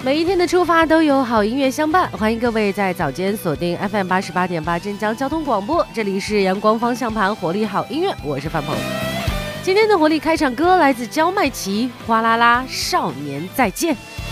每一天的出发都有好音乐相伴，欢迎各位在早间锁定 FM88.8镇江交通广播，这里是阳光方向盘活力好音乐，我是范鹏。今天的活力开场歌来自焦麦琪，哗啦啦少年再见。